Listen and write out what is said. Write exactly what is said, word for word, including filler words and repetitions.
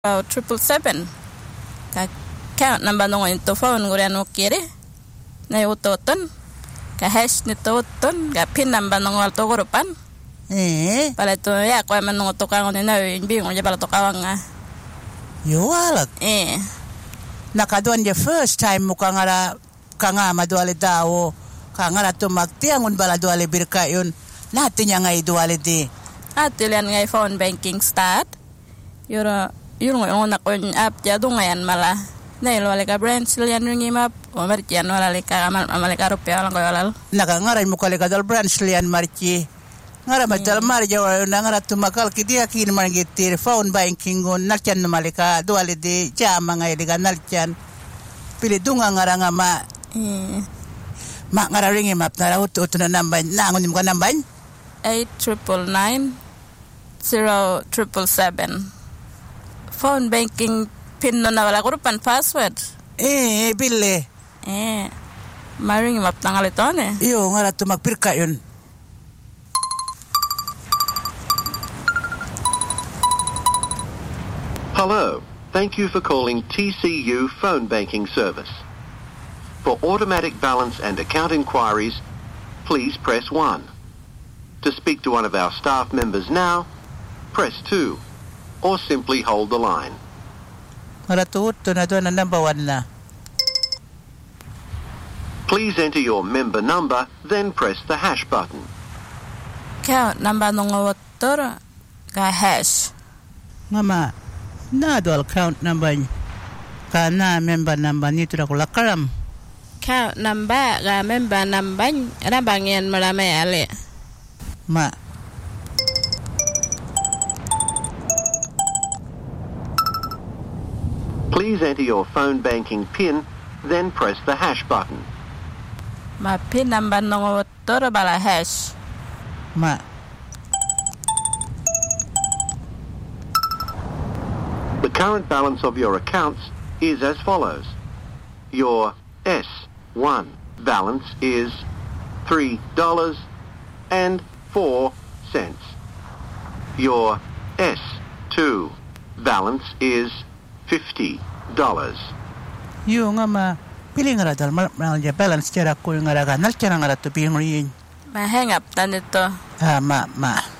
Oh, triple seven. Ka count number nung into phone gura no kere. Na utoton. Ka hash nito uton. Ka pin number nung alto gurupan. Eh. Pala to ya ko man nung toka ni na imbi ngun pala toka nga. Yo alak. Eh. Nakaduan je first time mo kangara kanga maduale dawo. Kangara tumaktiangun bala duale birka yun. Natin niya nga iduale di. Atilian nga phone banking start. Yura yung una ko yung app jado ngayon mala na ilo alika branch lian yung imap o marchian wala alika amal amalika rupya lang ko walal nakangaray mo kalika dal branch lian marchi ngara matal marja wala ngara tumakal kidia kin mangitir phone banking gon nalchan malika duali di jama ngay liga nalchan pili dunga ngara nga ma ma ngara ringi map na raut utuna nambay nangon mo ka nambay eight triple nine zero triple seven. Phone banking pin no na wala ko pan password. Eh, bille. Eh. Maring map tangal ito ne. Iyo, nga rato magpirka yun. Hello. Thank you for calling T C U Phone Banking Service. For automatic balance and account inquiries, please press one. To speak to one of our staff members now, press two. Or simply hold the line. Maratuot to na doon ang number one na. Please enter your member number, then press the hash button. Count number nung water ka hash. Mama, na dual count number ka na member number nito na kulakaram. Count number ka member number ada bangyan maramay ali. Ma. Please enter your phone banking PIN, then press the hash button. Ma pin number nung water bala hash. Ma. The current balance of your accounts is as follows. Your S one balance is three dollars and four cents. Your S two balance is fifty dollars. Yung nga ma, pili nga radal, malja balance tira ko yung nga raga, naltya nga rato piyong riyin. Ma hang up na nito. Ah, ma, ma.